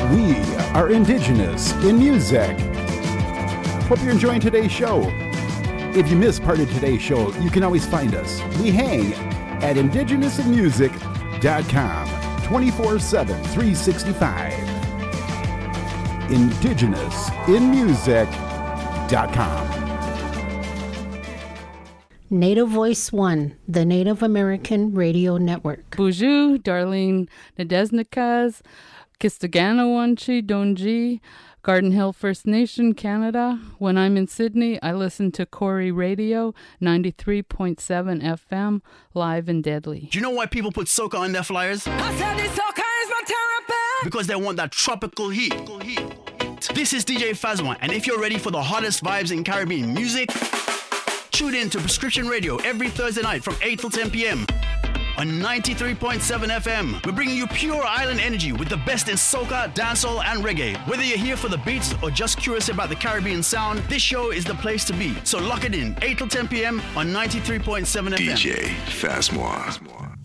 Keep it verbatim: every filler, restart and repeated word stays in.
We are indigenous in music. Hope you're enjoying today's show. If you missed part of today's show, you can always find us. We hang at indigenous in music dot com, twenty-four seven, three sixty-five. indigenous in music dot com. Native Voice One, the Native American Radio Network. Bonjour, Darlene Nadezhnikas, Kistaganawanchi, Donji, Garden Hill First Nation, Canada. When I'm in Sydney, I listen to Corey Radio, ninety-three point seven F M, live and deadly. Do you know why people put soca on their flyers? I said this soca is my therapy. Because they want that tropical heat. This is D J Phasma, and if you're ready for the hottest vibes in Caribbean music, tune in to Prescription Radio every Thursday night from eight till ten p.m. on ninety-three point seven F M. We're bringing you pure island energy with the best in soca, dancehall, and reggae. Whether you're here for the beats or just curious about the Caribbean sound, this show is the place to be. So lock it in, eight till ten p.m. on ninety-three point seven F M. D J Phasma.